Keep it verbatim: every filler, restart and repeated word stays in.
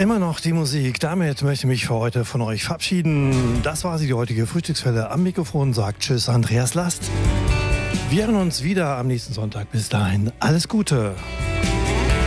Immer noch die Musik. Damit möchte ich mich für heute von euch verabschieden. Das war sie, die heutige Frühstückswelle. Am Mikrofon sagt Tschüss, Andreas Last. Wir hören uns wieder am nächsten Sonntag. Bis dahin, alles Gute.